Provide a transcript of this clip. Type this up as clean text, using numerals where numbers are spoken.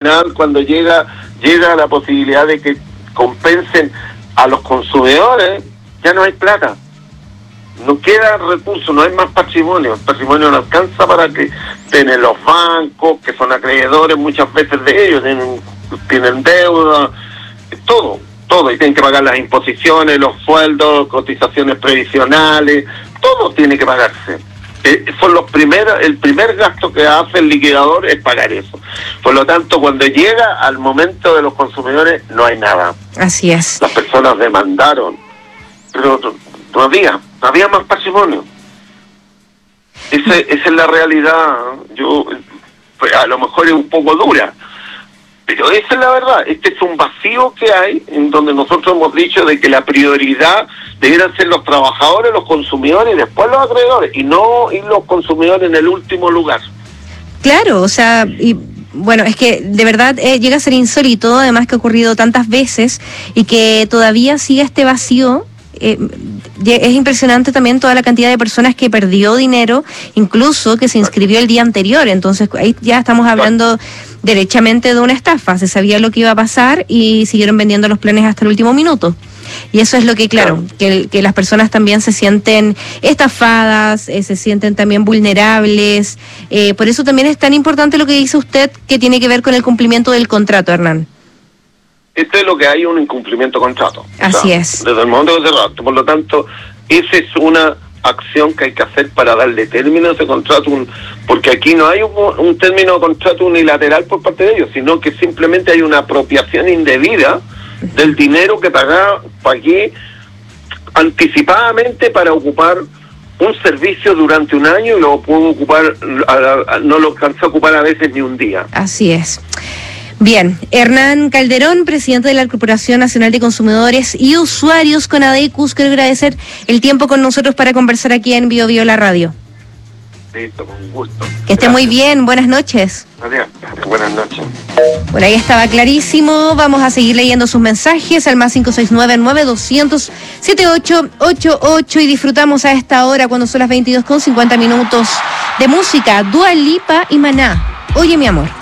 final, cuando llega la posibilidad de que compensen a los consumidores, ya no hay plata. No queda recurso, no hay más patrimonio. El patrimonio no alcanza para que tienen los bancos, que son acreedores muchas veces de ellos, tienen deuda, todo, y tienen que pagar las imposiciones, los sueldos, cotizaciones previsionales, todo tiene que pagarse. Son el primer gasto que hace el liquidador es pagar eso. Por lo tanto, cuando llega al momento de los consumidores, no hay nada. Así es. Las personas demandaron, pero no había más patrimonio. Esa es la realidad. Pues a lo mejor es un poco dura, pero esa es la verdad. Este es un vacío que hay, en donde nosotros hemos dicho de que la prioridad debieran ser los trabajadores, los consumidores y después los acreedores, y no ir los consumidores en el último lugar. Claro, o sea, y bueno, es que de verdad llega a ser insólito, además que ha ocurrido tantas veces y que todavía sigue este vacío. Es impresionante también toda la cantidad de personas que perdió dinero, incluso que se inscribió el día anterior. Entonces ahí ya estamos hablando derechamente de una estafa. Se sabía lo que iba a pasar y siguieron vendiendo los planes hasta el último minuto. Y eso es lo que, claro, que las personas también se sienten estafadas, se sienten también vulnerables. Por eso también es tan importante lo que dice usted, que tiene que ver con el cumplimiento del contrato, Hernán. Esto es lo que hay, un incumplimiento de contrato. Así es. Desde el momento que se cerró. Por lo tanto, esa es una acción que hay que hacer para darle término a ese contrato, porque aquí no hay un término de contrato unilateral por parte de ellos, sino que simplemente hay una apropiación indebida del dinero que pagué anticipadamente para ocupar un servicio durante un año y lo puedo ocupar, no lo alcanzó a ocupar a veces ni un día. Así es. Bien, Hernán Calderón, presidente de la Corporación Nacional de Consumidores y Usuarios Conadecus, quiero agradecer el tiempo con nosotros para conversar aquí en Bio Bio la radio. Listo, con gusto. Que esté muy bien, buenas noches. Adiós, buenas noches. Bueno, ahí estaba clarísimo. Vamos a seguir leyendo sus mensajes al más 569-9200-7888 y disfrutamos a esta hora, cuando son las 22:50 de música. Dua Lipa y Maná. Oye, mi amor.